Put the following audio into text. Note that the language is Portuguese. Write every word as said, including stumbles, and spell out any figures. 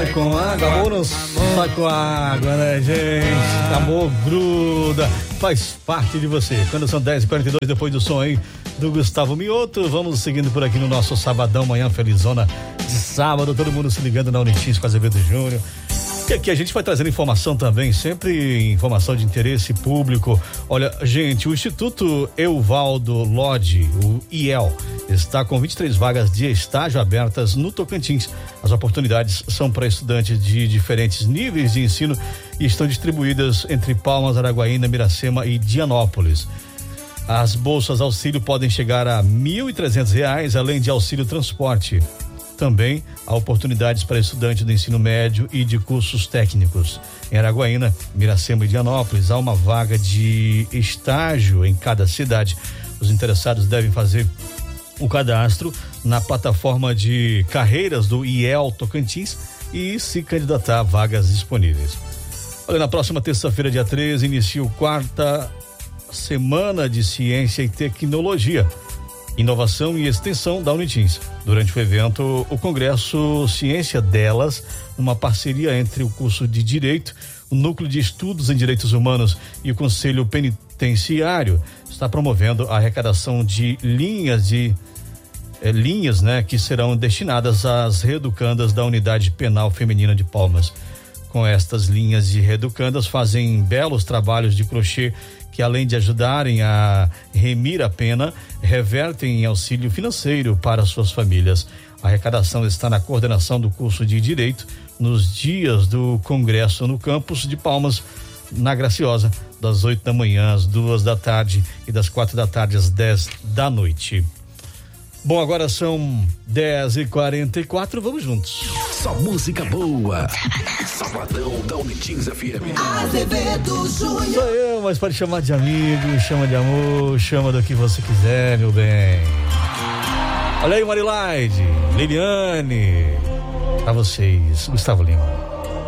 com água, amor não sai com água, né, gente? Amor gruda, faz parte de você. Quando são dez e quarenta e dois, depois do som aí do Gustavo Mioto, vamos seguindo por aqui no nosso sabadão, manhã felizona de sábado, todo mundo se ligando na Unitins com Azevedo Júnior. E aqui a gente vai trazendo informação também, sempre informação de interesse público. Olha, gente, o Instituto Evaldo Lodge, o I E L, está com vinte e três vagas de estágio abertas no Tocantins. As oportunidades são para estudantes de diferentes níveis de ensino e estão distribuídas entre Palmas, Araguaína, Miracema e Dianópolis. As bolsas auxílio podem chegar a mil e trezentos reais, além de auxílio transporte. Também há oportunidades para estudantes do ensino médio e de cursos técnicos. Em Araguaína, Miracema e Dianópolis, há uma vaga de estágio em cada cidade. Os interessados devem fazer o cadastro na plataforma de carreiras do I E L Tocantins e se candidatar a vagas disponíveis. Olha, na próxima terça-feira, dia treze, inicia o quarta Semana de Ciência e Tecnologia, Inovação e Extensão da Unitins. Durante o evento, o Congresso Ciência Delas, uma parceria entre o curso de Direito, o Núcleo de Estudos em Direitos Humanos e o Conselho Penitenciário, está promovendo a arrecadação de linhas de eh, linhas, né, que serão destinadas às reeducandas da Unidade Penal Feminina de Palmas. Com estas linhas de reeducandas, fazem belos trabalhos de crochê que, além de ajudarem a remir a pena, revertem em auxílio financeiro para suas famílias. A arrecadação está na coordenação do curso de Direito nos dias do Congresso no campus de Palmas, na Graciosa, das oito da manhã às duas da tarde e das quatro da tarde às dez da noite. Bom, agora são dez e quarenta e quatro, vamos juntos. Só música boa. Sabadão da Unitins F M. Azevedo Júnior. Sou eu, mas pode chamar de amigo, chama de amor, chama do que você quiser, meu bem. Olha aí, Marilaide, Liliane, pra vocês, Gustavo Lima.